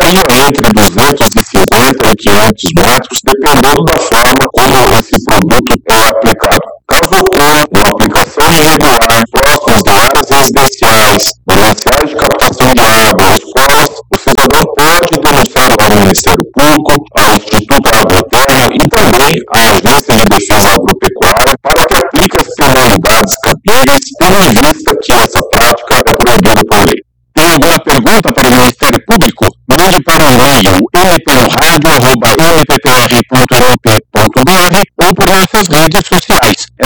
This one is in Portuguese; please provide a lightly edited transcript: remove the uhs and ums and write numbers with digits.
varia entre 250 e 500 metros, dependendo da forma como esse produto é aplicado. Caso ocorra uma aplicação irregular próximas de áreas residenciais, mananciais de captação de água ou escolas, o cidadão pode denunciar ao Ministério Público, ao Instituto Agroterra e também à Agência de Defesa Agropecuária para que aplique as penalidades cabíveis, tendo em vista que essa prática é proibida por lei. Tem alguma pergunta para o Ministério Público? Mande para o e-mail mpnoradio@mppr.mp.br ou por nossas redes sociais. É